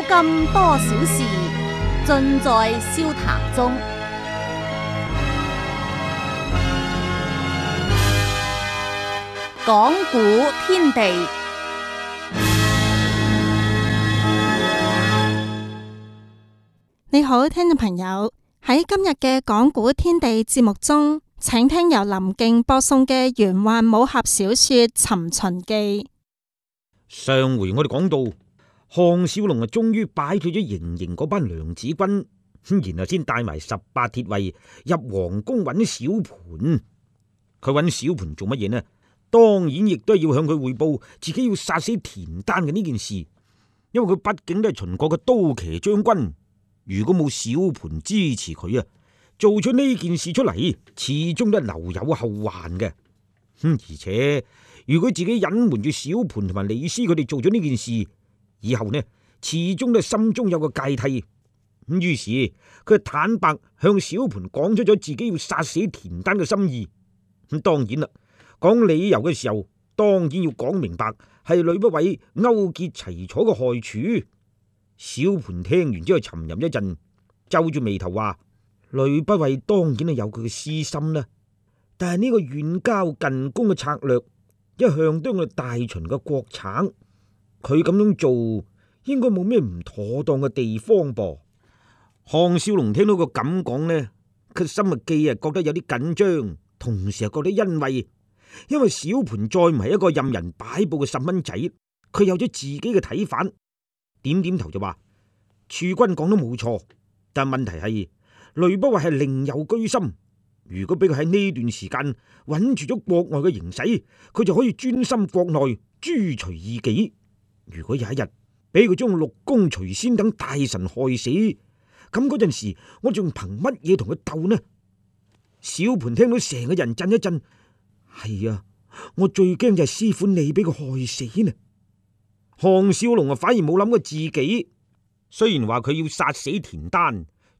今多少事，盡在笑談中。講古天地， 你好，聽眾朋友，喺今日嘅講古天地節目中，請聽由林敬播送嘅玄幻武俠小說《尋秦記》。 上回我哋講到，項少龍終於擺脫咗營營嗰班娘子軍，然後先帶埋18鐵衛入皇宮揾小盤。佢揾小盤做乜嘢呢？當然亦都係要向佢匯報自己要殺死田丹嘅呢件事，因為佢畢竟都係秦國嘅刀騎將軍。如果冇小盤支持佢啊，做出呢件事出嚟，始終都係留有後患嘅。而且如果自己隱瞞住小盤同埋李斯佢哋做咗呢件事，以後呢始終都係心中有個芥蒂。於是佢坦白向小盤講出咗自己要殺死田丹嘅心意。當然啦，講理由嘅時候，當然要講明白係呂不韋勾結齊楚嘅害處。小盤聽完之後沉吟一陣，皺住眉頭話：呂不韋當然係有佢嘅私心啦，但係呢個遠交近攻嘅策略一向都係大秦嘅國策，佢咁樣做應該冇咩唔妥當嘅地方噃。項少龍聽到佢咁講呢，佢心啊既係覺得有啲緊張，同時又覺得欣慰，因為小盤再唔係一個任人擺布嘅細蚊仔，佢有咗自己嘅睇法。點點頭就話：處君講得冇錯，但問題係呂不韋係另有居心。如果俾佢喺呢段時間穩住咗國外嘅形勢，佢就可以專心國內，誅除異己。如果有一日俾佢將陸公、徐仙等大臣害死，咁嗰陣時我仲憑乜嘢同佢鬥呢？小盤聽到成個人震一震，係啊，我最驚就係師傅你俾佢害死呢。項少龍反而冇諗過自己，雖然話佢要殺死田丹，